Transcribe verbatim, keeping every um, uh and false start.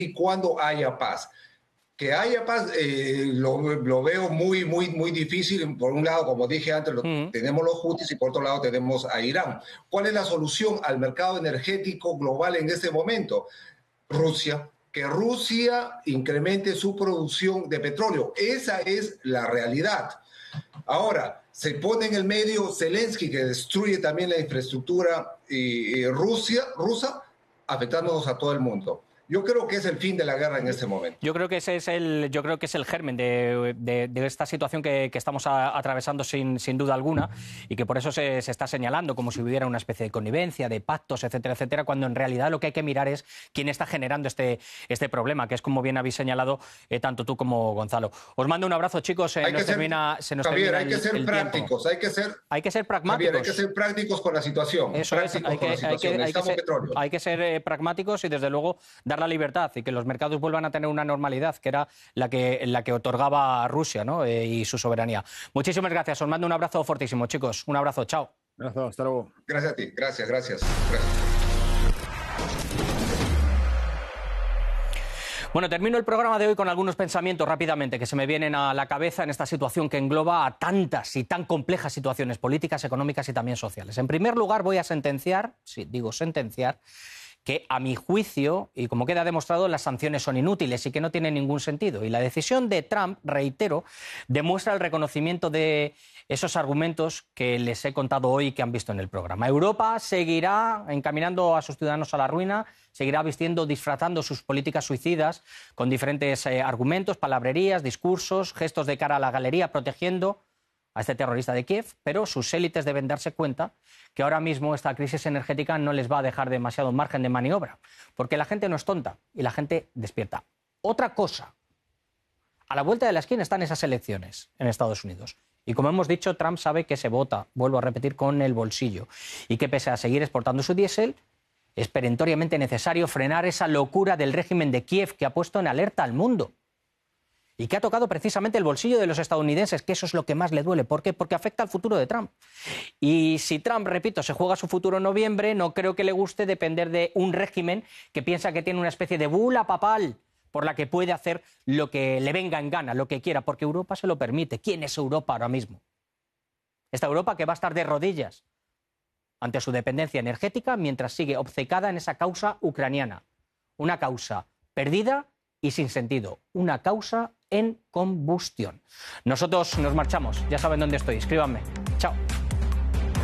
y cuando haya paz. Que haya paz, eh, lo, lo veo muy, muy, muy difícil. Por un lado, como dije antes, lo, uh-huh. tenemos los Houthis y por otro lado tenemos a Irán. ¿Cuál es la solución al mercado energético global en este momento? Rusia. Que Rusia incremente su producción de petróleo. Esa es la realidad. Ahora, se pone en el medio Zelensky, que destruye también la infraestructura y, y Rusia, rusa, afectándonos a todo el mundo. Yo creo que es el fin de la guerra en este momento. Yo creo que ese es el, yo creo que es el germen de, de, de esta situación que, que estamos a, atravesando sin, sin duda alguna y que por eso se, se está señalando como si hubiera una especie de connivencia, de pactos, etcétera, etcétera, cuando en realidad lo que hay que mirar es quién está generando este, este problema, que es como bien habéis señalado eh, tanto tú como Gonzalo. Os mando un abrazo, chicos. Eh, hay nos que ser, termina, se nos Javier, termina hay que el, ser el prácticos, hay que ser, hay que ser pragmáticos. Javier, hay que ser prácticos con la situación. Eso es, hay que, hay que, hay que ser, petróleo. hay que ser eh, pragmáticos y desde luego dar la libertad y que los mercados vuelvan a tener una normalidad que era la que, la que otorgaba Rusia, ¿no? eh, y su soberanía. Muchísimas gracias. Os mando un abrazo fortísimo, chicos. Un abrazo. Chao. Gracias. Hasta luego. Gracias a ti. Gracias, gracias. gracias. Bueno, termino el programa de hoy con algunos pensamientos rápidamente que se me vienen a la cabeza en esta situación que engloba a tantas y tan complejas situaciones políticas, económicas y también sociales. En primer lugar, voy a sentenciar, sí, digo sentenciar, que a mi juicio, y como queda demostrado, las sanciones son inútiles y que no tienen ningún sentido. Y la decisión de Trump, reitero, demuestra el reconocimiento de esos argumentos que les he contado hoy y que han visto en el programa. Europa seguirá encaminando a sus ciudadanos a la ruina, seguirá vistiendo, disfrazando sus políticas suicidas con diferentes eh, argumentos, palabrerías, discursos, gestos de cara a la galería, protegiendo a este terrorista de Kiev, pero sus élites deben darse cuenta que ahora mismo esta crisis energética no les va a dejar demasiado margen de maniobra, porque la gente no es tonta y la gente despierta. Otra cosa, a la vuelta de la esquina están esas elecciones en Estados Unidos. Y como hemos dicho, Trump sabe que se vota, vuelvo a repetir, con el bolsillo, y que pese a seguir exportando su diésel, es perentoriamente necesario frenar esa locura del régimen de Kiev que ha puesto en alerta al mundo. Y que ha tocado precisamente el bolsillo de los estadounidenses, que eso es lo que más le duele. ¿Por qué? Porque afecta al futuro de Trump. Y si Trump, repito, se juega su futuro en noviembre, no creo que le guste depender de un régimen que piensa que tiene una especie de bula papal por la que puede hacer lo que le venga en gana, lo que quiera, porque Europa se lo permite. ¿Quién es Europa ahora mismo? Esta Europa que va a estar de rodillas ante su dependencia energética mientras sigue obcecada en esa causa ucraniana. Una causa perdida y sin sentido. Una causa en combustión. Nosotros nos marchamos. Ya saben dónde estoy. Escríbanme.